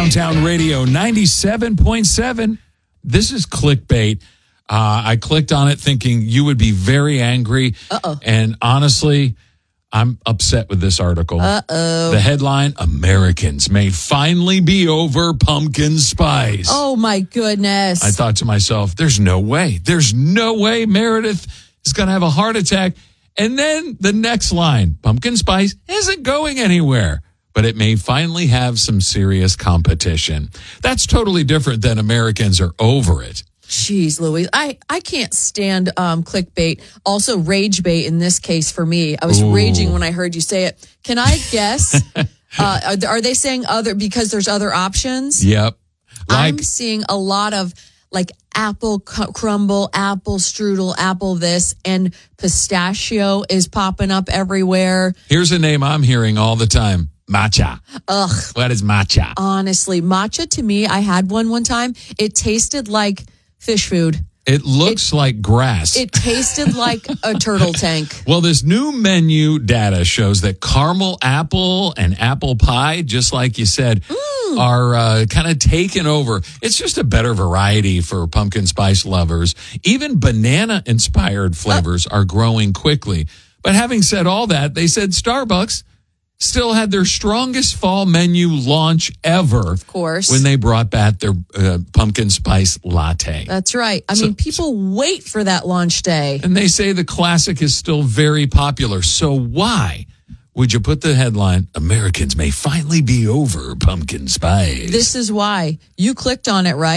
Downtown Radio 97.7. This is clickbait. I clicked on it thinking you would be very angry. And honestly, I'm upset with this article. The headline, Americans may finally be over pumpkin spice. Oh, my goodness. I thought to myself, there's no way. There's no way Meredith is going to have a heart attack. And then the next line, pumpkin spice isn't going anywhere, but it may finally have some serious competition. That's totally different than Americans are over it. Jeez, Louise. I can't stand clickbait. Also, rage bait in this case for me. I was raging when I heard you say it. Can I guess? Are they saying other because there's other options? Yep. I'm seeing a lot of like apple crumble, apple strudel, apple this, and pistachio is popping up everywhere. Here's a name I'm hearing all the time. Matcha. Ugh. What is matcha? Honestly, matcha to me, I had one time. It tasted like fish food. It looks like grass. It tasted like a turtle tank. Well, this new menu data shows that caramel apple and apple pie, just like you said, are kind of taken over. It's just a better variety for pumpkin spice lovers. Even banana-inspired flavors are growing quickly. But having said all that, they said Starbucks still had their strongest fall menu launch ever. Of course. When they brought back their pumpkin spice latte. That's right. I mean, people wait for that launch day. And they say the classic is still very popular. So why would you put the headline, Americans may finally be over pumpkin spice? This is why. You clicked on it, right?